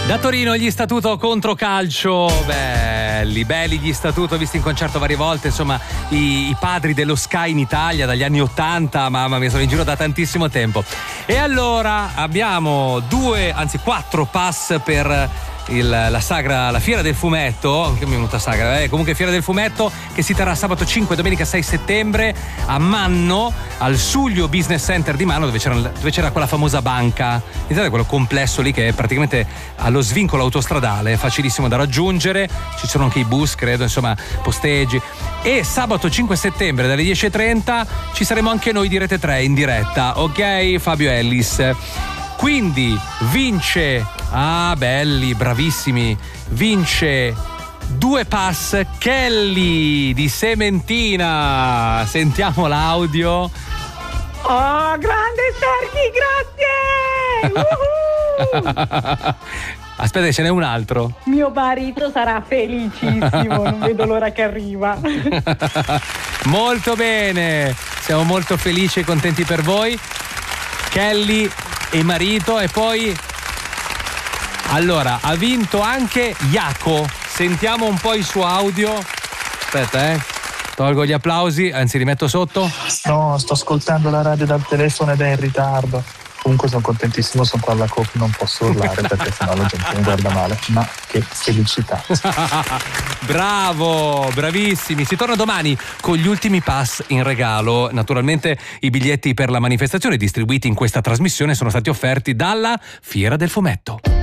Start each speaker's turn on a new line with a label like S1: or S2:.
S1: Da Torino gli Statuto contro calcio, belli gli Statuto, visti in concerto varie volte, insomma i padri dello Sky in Italia dagli anni 80, mamma mia, sono in giro da tantissimo tempo. E allora abbiamo 4 pass per la sagra, la Fiera del Fumetto, che mi è venuta sagra, comunque Fiera del Fumetto, che si terrà sabato 5 e domenica 6 settembre a Manno, al Suglio Business Center di Manno, dove c'era quella famosa banca, quello complesso lì che è praticamente allo svincolo autostradale, facilissimo da raggiungere, ci sono anche i bus, credo, insomma, posteggi. E sabato 5 settembre dalle 10:30 ci saremo anche noi di Rete 3 in diretta, ok? Fabio Ellis. Quindi vince, belli, bravissimi, vince 2 pass Kelly di Sementina. Sentiamo l'audio.
S2: Oh, grande Serghi, grazie!
S1: Aspetta, ce n'è un altro.
S2: Mio marito sarà felicissimo, non vedo l'ora che arriva.
S1: Molto bene, siamo molto felici e contenti per voi, Kelly e marito. E poi allora ha vinto anche Jaco, sentiamo un po' il suo audio. Aspetta, tolgo gli applausi, anzi li metto sotto.
S3: No, sto ascoltando la radio dal telefono ed è in ritardo. Comunque sono contentissimo, sono qua alla COP, non posso urlare perché sennò la gente mi guarda male. Ma che felicità.
S1: Bravo, bravissimi. Si torna domani con gli ultimi pass in regalo. Naturalmente i biglietti per la manifestazione distribuiti in questa trasmissione sono stati offerti dalla Fiera del Fumetto.